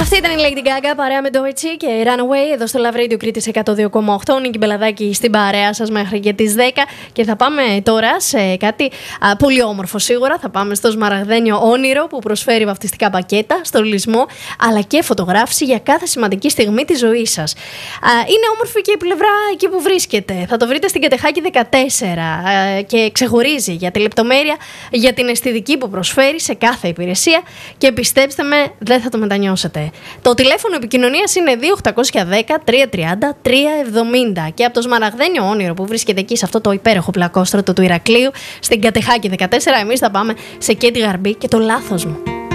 Αυτή ήταν η Lady Gaga παρέα με Doitchy και Runaway εδώ στο Love Radio Κρήτης 102,8. Νίκη Μπελαδάκη στην παρέα σας μέχρι και τις 10. Και θα πάμε τώρα σε κάτι πολύ όμορφο σίγουρα. Θα πάμε στο Σμαραγδένιο Όνειρο που προσφέρει βαφτιστικά πακέτα, στολισμό αλλά και φωτογράφηση για κάθε σημαντική στιγμή της ζωής σας. Είναι όμορφη και η πλευρά εκεί που βρίσκεται. Θα το βρείτε στην Κατεχάκη 14 και ξεχωρίζει για τη λεπτομέρεια, για την αισθητική που προσφέρει σε κάθε υπηρεσία και πιστέψτε με, δεν θα το μετανιώσετε. Το τηλέφωνο επικοινωνίας είναι 2810-330-370 και από το Σμαραγδένιο Όνειρο που βρίσκεται εκεί σε αυτό το υπέροχο πλακόστρωτο του Ηρακλείου στην Κατεχάκη 14 εμείς θα πάμε σε Κέντι Γαρμπή και το λάθος μου.